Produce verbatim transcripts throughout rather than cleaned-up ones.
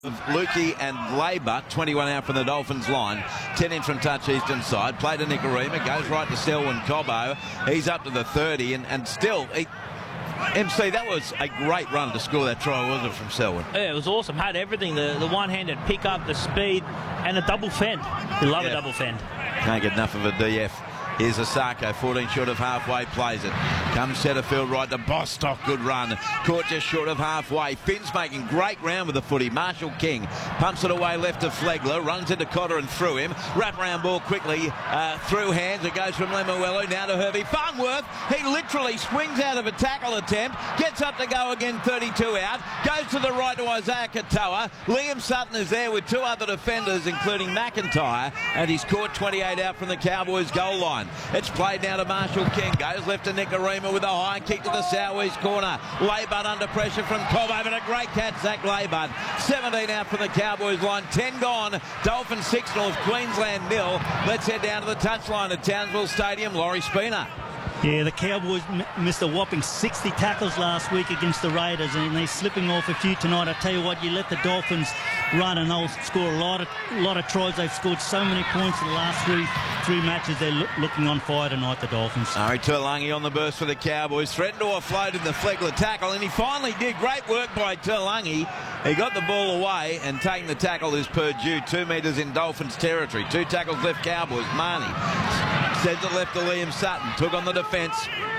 Lukey and Labour, twenty-one out from the Dolphins line, ten in from touch eastern side, play to Nikorima, goes right to Selwyn Cobbo, he's up to the thirty, and, and still, he, M C, that was a great run to score that try, wasn't it, from Selwyn? Yeah, it was awesome, had everything, the, the one-handed pick-up, the speed, and a double fend. We love yeah. a double fend. Can't get enough of a D F. Here's Asako, fourteen short of halfway, plays it. Comes Setterfield right to Bostock, good run. Caught just short of halfway. Finn's making great ground with the footy. Marshall King pumps it away left to Flegler, runs into Cotter and through him. Wrap around ball quickly, uh, through hands. It goes from Lemuelu now to Herbie Farnworth. He literally swings out of a tackle attempt, gets up to go again, thirty-two out. Goes to the right to Isaiah Katoa. Liam Sutton is there with two other defenders, including McIntyre, and he's caught twenty-eight out from the Cowboys goal line. It's played now to Marshall King. Goes left to Nikorima with a high kick to the southeast corner. Laybud under pressure from Cobbo, but a great catch, Zach Laybud. seventeen out from the Cowboys line. ten gone. Dolphins six, North Queensland nil. Let's head down to the touchline at Townsville Stadium. Laurie Spina. Yeah, the Cowboys missed a whopping sixty tackles last week against the Raiders, and they're slipping off a few tonight. I tell you what, you let the Dolphins run and they'll score a lot of lot of tries. They've scored so many points in the last three three matches. They're lo looking on fire tonight, the Dolphins. Ari Tuolangi on the burst for the Cowboys. Threatened to offload in the Flegler tackle, and he finally did. Great work by Tuolangi. He got the ball away, and taking the tackle is Purdue, two metres in Dolphins territory. Two tackles left Cowboys. Marnie sends it left to Liam Sutton. Took on the defence.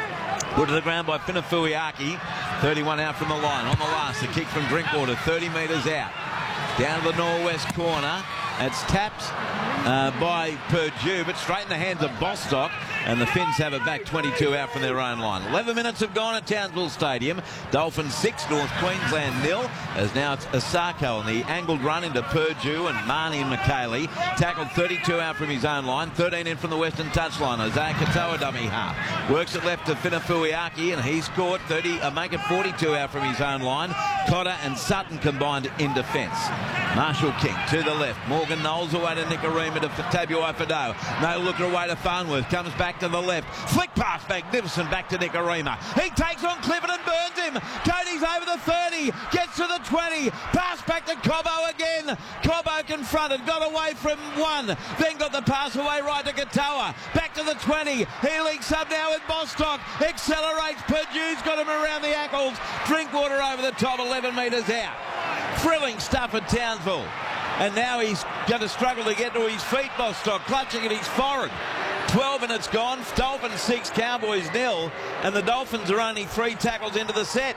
Put to the ground by Finafuiaki. thirty-one out from the line. On the last, the kick from Drinkwater, thirty metres out. Down to the northwest corner. It's tapped uh, by Purdue, but straight in the hands of Bostock, and the Finns have it back, twenty-two out from their own line. eleven minutes have gone at Townsville Stadium. Dolphins six, North Queensland nil, as now it's Asako on the angled run into Purdue and Marnie and McKaylee. Tackled thirty-two out from his own line, thirteen in from the western touchline. Isaiah Katoa dummy half. Works it left to Finafuiaki, and he's caught thirty, uh, make it forty-two out from his own line. Cotter and Sutton combined in defence. Marshall King to the left. Morgan Knowles away to Nikorima to Tabuai Fado. No looker away to Farnworth. Comes back to the left. Flick pass magnificent back to Nikorima. He takes on Clifford and burns him. Cody's over the thirty. Gets to the twenty. Pass back to Cobbo again. Cobbo confronted. Got away from one. Then got the pass away right to Katoa. Back to the twenty. Healing sub now with Bostock. Accelerates. Purdue's got him around the ankles. Drinkwater over the top. eleven metres out. Thrilling stuff at Townsville. And now he's going to struggle to get to his feet, Bostock, clutching at his forehead. twelve minutes gone, Dolphins six, Cowboys nil, and the Dolphins are only three tackles into the set.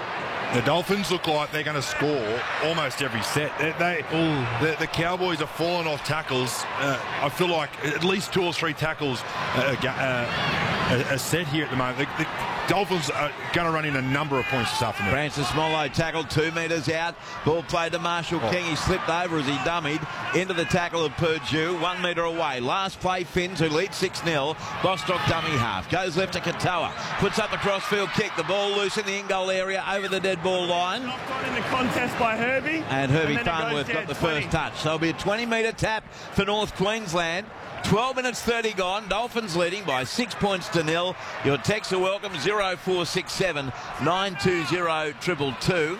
The Dolphins look like they're going to score almost every set. They, they the, the Cowboys are falling off tackles. Uh, I feel like at least two or three tackles uh, uh, a, a set here at the moment. The, the Dolphins are going to run in a number of points this afternoon. Francis Mollo tackled two metres out. Ball played to Marshall oh. King. He slipped over as he dummied into the tackle of Purdue. One metre away. Last play, Finns, who lead six nil. Bostock dummy half. Goes left to Katoa. Puts up a crossfield kick. The ball loose in the in-goal area over the dead ball line. Knocked on in the contest by Herbie. And Herbie Farnworth got the twenty. First touch. So it'll be a twenty metre tap for North Queensland. twelve minutes thirty gone. Dolphins leading by six points to nil. Your texts are welcome. zero four six seven nine two zero two two two.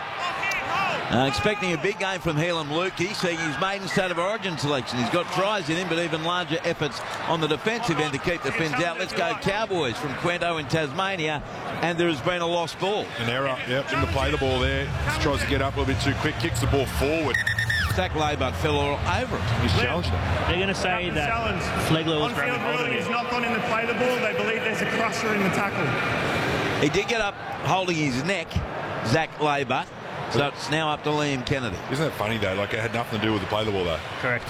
Uh, expecting a big game from Helam Lukey, seeing his maiden state of origin selection. He's got tries in him, but even larger efforts on the defensive end to keep the Finns out. Let's go Cowboys from Quento in Tasmania, and there has been a lost ball. An error, yep, in the play the ball there. Just tries to get up a little bit too quick, kicks the ball forward. Zach Laybud fell all over it. He's challenged it. They're going to say that Flegler was on-field ruling is not gone in the play the ball. They believe there's a crusher in the tackle. He did get up holding his neck, Zach Laybud. So it's now up to Liam Kennedy. Isn't that funny, though? Like, it had nothing to do with the play the ball, though. Correct.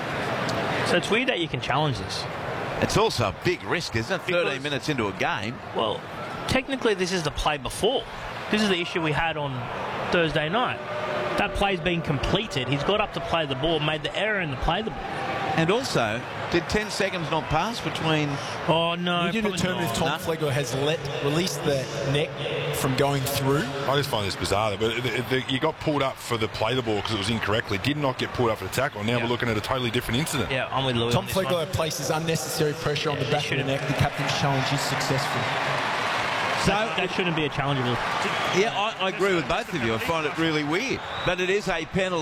So it's weird that you can challenge this. It's also a big risk, isn't it? Because, thirteen minutes into a game. Well, technically this is the play before. This is the issue we had on Thursday night. That play's been completed. He's got up to play the ball, made the error in the play the ball. And also, did ten seconds not pass between... Oh, no. Need to determine if Tom no. Flegler has let released the neck from going through. I just find this bizarre, but the, the, you got pulled up for the play the ball because it was incorrectly. Did not get pulled up for the tackle. Now yeah. we're looking at a totally different incident. Yeah, I'm with Louis. Tom Flegler one. places unnecessary pressure yeah, on the back of the neck. The captain's challenge is successful. So that, that shouldn't be a challengeable. Yeah, I, I agree with both of you. I find it really weird. But it is a penalty.